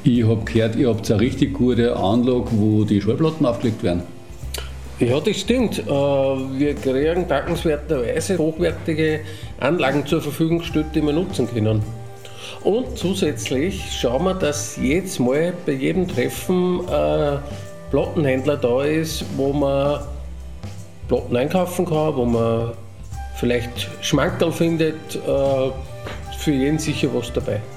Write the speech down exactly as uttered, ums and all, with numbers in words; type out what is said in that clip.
Ich habe gehört, ihr habt eine richtig gute Anlage, wo die Schallplatten aufgelegt werden. Ja, das stimmt. Äh, Wir kriegen dankenswerterweise hochwertige Anlagen zur Verfügung gestellt, die wir nutzen können. Und zusätzlich schauen wir, dass jedes Mal bei jedem Treffen ein Plattenhändler da ist, wo man Platten einkaufen kann, wo man vielleicht Schmankerl findet, äh, für jeden sicher was dabei.